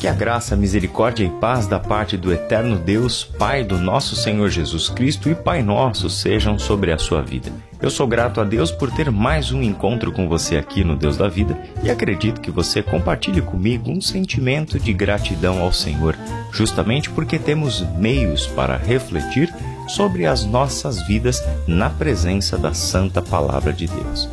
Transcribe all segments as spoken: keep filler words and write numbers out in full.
Que a graça, misericórdia e paz da parte do eterno Deus, Pai do nosso Senhor Jesus Cristo e Pai nosso sejam sobre a sua vida. Eu sou grato a Deus por ter mais um encontro com você aqui no Deus da Vida e acredito que você compartilhe comigo um sentimento de gratidão ao Senhor, justamente porque temos meios para refletir sobre as nossas vidas na presença da Santa Palavra de Deus.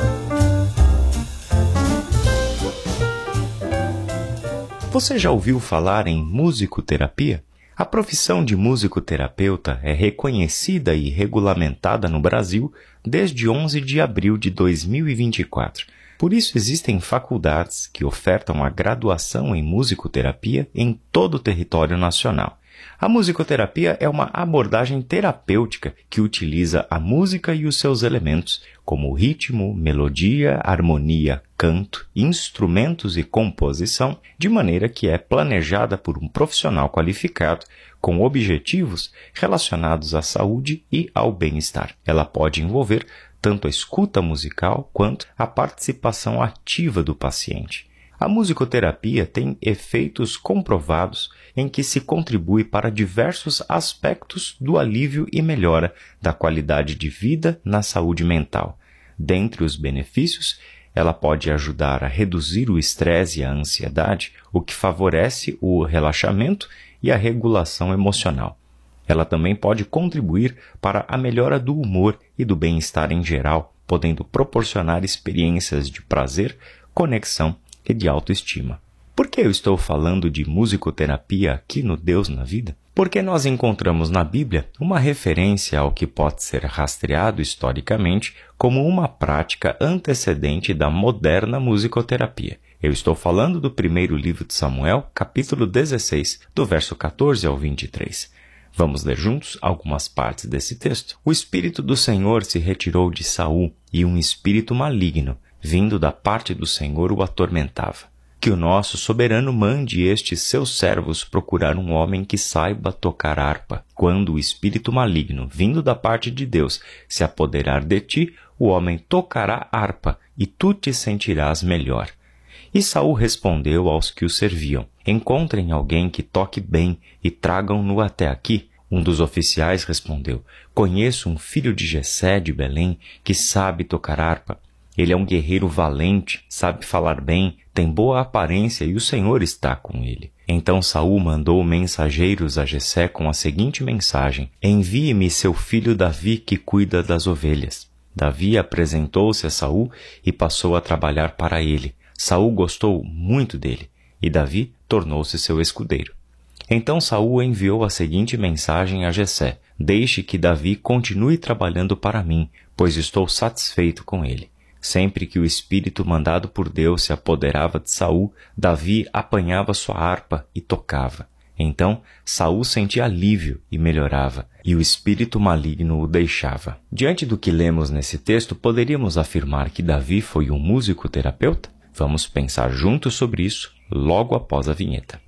Você já ouviu falar em musicoterapia? A profissão de musicoterapeuta é reconhecida e regulamentada no Brasil desde onze de abril de dois mil e vinte e quatro. Por isso existem faculdades que ofertam a graduação em musicoterapia em todo o território nacional. A musicoterapia é uma abordagem terapêutica que utiliza a música e os seus elementos, como ritmo, melodia, harmonia, canto, instrumentos e composição, de maneira que é planejada por um profissional qualificado, com objetivos relacionados à saúde e ao bem-estar. Ela pode envolver tanto a escuta musical quanto a participação ativa do paciente. A musicoterapia tem efeitos comprovados em que se contribui para diversos aspectos do alívio e melhora da qualidade de vida na saúde mental. Dentre os benefícios, ela pode ajudar a reduzir o estresse e a ansiedade, o que favorece o relaxamento e a regulação emocional. Ela também pode contribuir para a melhora do humor e do bem-estar em geral, podendo proporcionar experiências de prazer, conexão e de autoestima. Por que eu estou falando de musicoterapia aqui no Deus na Vida? Porque nós encontramos na Bíblia uma referência ao que pode ser rastreado historicamente como uma prática antecedente da moderna musicoterapia. Eu estou falando do primeiro livro de Samuel, capítulo dezesseis, do verso quatorze ao vinte e três. Vamos ler juntos algumas partes desse texto. O Espírito do Senhor se retirou de Saul e um espírito maligno, vindo da parte do Senhor, o atormentava. Que o nosso soberano mande estes seus servos procurar um homem que saiba tocar harpa. Quando o espírito maligno, vindo da parte de Deus, se apoderar de ti, o homem tocará harpa, e tu te sentirás melhor. E Saul respondeu aos que o serviam: encontrem alguém que toque bem e tragam-no até aqui. Um dos oficiais respondeu: conheço um filho de Jessé de Belém que sabe tocar harpa. Ele é um guerreiro valente, sabe falar bem, tem boa aparência e o Senhor está com ele. Então Saul mandou mensageiros a Jessé com a seguinte mensagem: envie-me seu filho Davi que cuida das ovelhas. Davi apresentou-se a Saul e passou a trabalhar para ele. Saul gostou muito dele e Davi tornou-se seu escudeiro. Então Saul enviou a seguinte mensagem a Jessé: deixe que Davi continue trabalhando para mim, pois estou satisfeito com ele. Sempre que o espírito mandado por Deus se apoderava de Saul, Davi apanhava sua harpa e tocava. Então Saul sentia alívio e melhorava, e o espírito maligno o deixava. Diante do que lemos nesse texto, poderíamos afirmar que Davi foi um musicoterapeuta? Vamos pensar juntos sobre isso logo após a vinheta.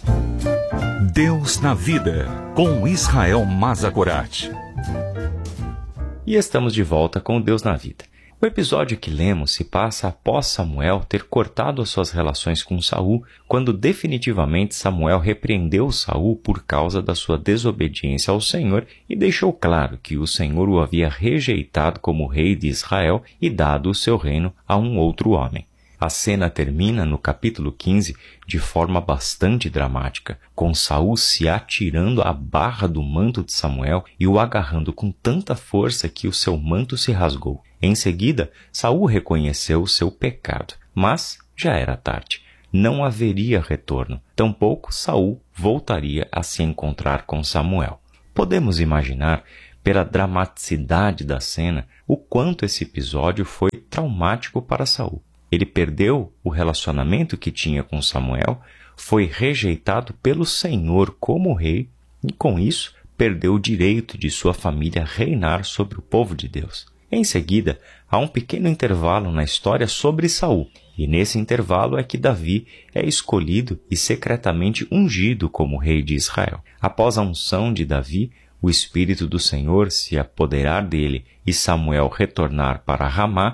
Deus na Vida, com Israel Mazagorat. E estamos de volta com Deus na Vida. O episódio que lemos se passa após Samuel ter cortado as suas relações com Saul, quando definitivamente Samuel repreendeu Saul por causa da sua desobediência ao Senhor e deixou claro que o Senhor o havia rejeitado como rei de Israel e dado o seu reino a um outro homem. A cena termina no capítulo quinze de forma bastante dramática, com Saul se atirando à barra do manto de Samuel e o agarrando com tanta força que o seu manto se rasgou. Em seguida, Saul reconheceu o seu pecado, mas já era tarde. Não haveria retorno, tampouco Saul voltaria a se encontrar com Samuel. Podemos imaginar, pela dramaticidade da cena, o quanto esse episódio foi traumático para Saul. Ele perdeu o relacionamento que tinha com Samuel, foi rejeitado pelo Senhor como rei e, com isso, perdeu o direito de sua família reinar sobre o povo de Deus. Em seguida, há um pequeno intervalo na história sobre Saul, e nesse intervalo é que Davi é escolhido e secretamente ungido como rei de Israel. Após a unção de Davi, o Espírito do Senhor se apoderar dele e Samuel retornar para Ramá,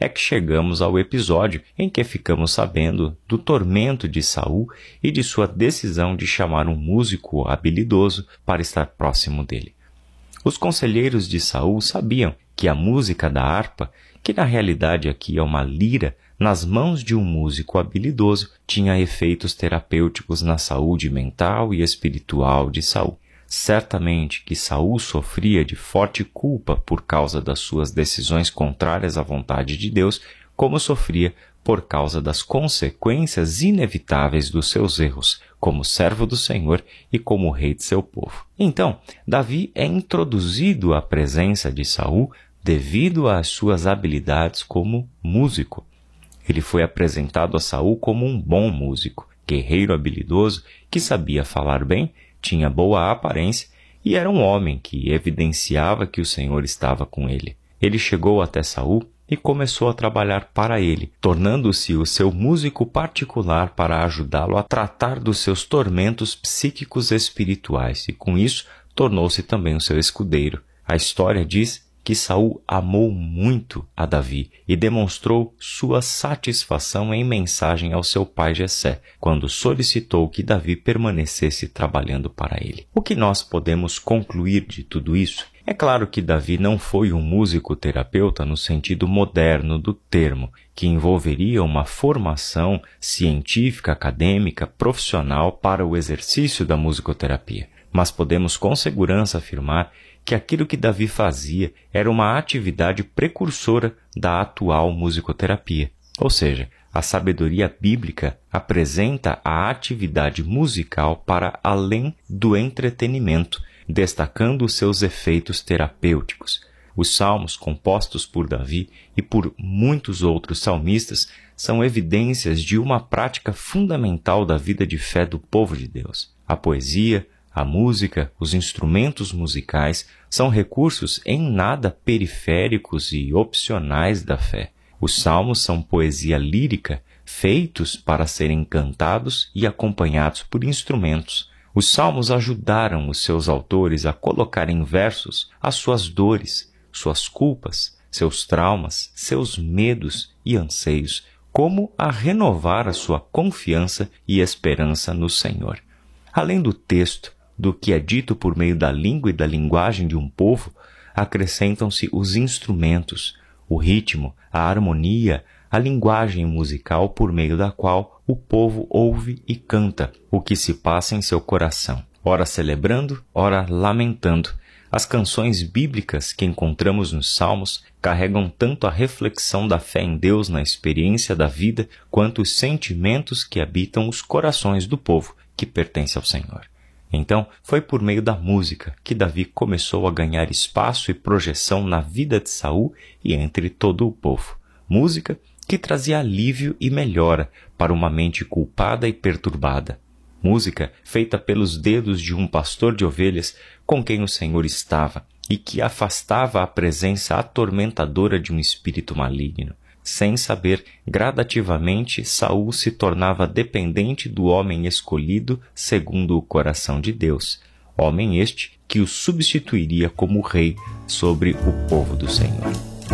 é que chegamos ao episódio em que ficamos sabendo do tormento de Saul e de sua decisão de chamar um músico habilidoso para estar próximo dele. Os conselheiros de Saul sabiam que a música da harpa, que na realidade aqui é uma lira, nas mãos de um músico habilidoso, tinha efeitos terapêuticos na saúde mental e espiritual de Saul. Certamente que Saul sofria de forte culpa por causa das suas decisões contrárias à vontade de Deus, como sofria por causa das consequências inevitáveis dos seus erros, como servo do Senhor e como rei de seu povo. Então, Davi é introduzido à presença de Saul devido às suas habilidades como músico. Ele foi apresentado a Saul como um bom músico, guerreiro habilidoso, que sabia falar bem, tinha boa aparência e era um homem que evidenciava que o Senhor estava com ele. Ele chegou até Saul e começou a trabalhar para ele, tornando-se o seu músico particular para ajudá-lo a tratar dos seus tormentos psíquicos espirituais e, com isso, tornou-se também o seu escudeiro. A história diz que Saul amou muito a Davi e demonstrou sua satisfação em mensagem ao seu pai Jessé, quando solicitou que Davi permanecesse trabalhando para ele. O que nós podemos concluir de tudo isso? É claro que Davi não foi um músico-terapeuta no sentido moderno do termo, que envolveria uma formação científica, acadêmica, profissional para o exercício da musicoterapia. Mas podemos com segurança afirmar que aquilo que Davi fazia era uma atividade precursora da atual musicoterapia. Ou seja, a sabedoria bíblica apresenta a atividade musical para além do entretenimento, destacando os seus efeitos terapêuticos. Os salmos compostos por Davi e por muitos outros salmistas são evidências de uma prática fundamental da vida de fé do povo de Deus. A poesia, a música, os instrumentos musicais são recursos em nada periféricos e opcionais da fé. Os salmos são poesia lírica, feitos para serem cantados e acompanhados por instrumentos. Os salmos ajudaram os seus autores a colocar em versos as suas dores, suas culpas, seus traumas, seus medos e anseios, como a renovar a sua confiança e esperança no Senhor. Além do texto, do que é dito por meio da língua e da linguagem de um povo, acrescentam-se os instrumentos, o ritmo, a harmonia, a linguagem musical por meio da qual o povo ouve e canta o que se passa em seu coração, ora celebrando, ora lamentando. As canções bíblicas que encontramos nos Salmos carregam tanto a reflexão da fé em Deus na experiência da vida, quanto os sentimentos que habitam os corações do povo que pertence ao Senhor. Então, foi por meio da música que Davi começou a ganhar espaço e projeção na vida de Saul e entre todo o povo. Música que trazia alívio e melhora para uma mente culpada e perturbada. Música feita pelos dedos de um pastor de ovelhas com quem o Senhor estava e que afastava a presença atormentadora de um espírito maligno. Sem saber, gradativamente, Saul se tornava dependente do homem escolhido segundo o coração de Deus, homem este que o substituiria como rei sobre o povo do Senhor.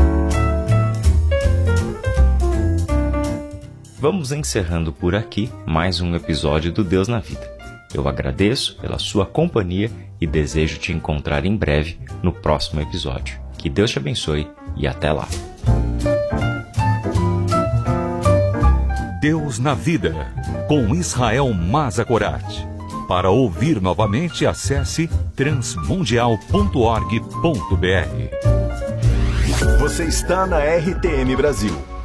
Vamos encerrando por aqui mais um episódio do Deus na Vida. Eu agradeço pela sua companhia e desejo te encontrar em breve no próximo episódio. Que Deus te abençoe e até lá. Deus na Vida, com Israel Mazakorati. Para ouvir novamente, acesse transmundial ponto org ponto br. Você está na R T M Brasil.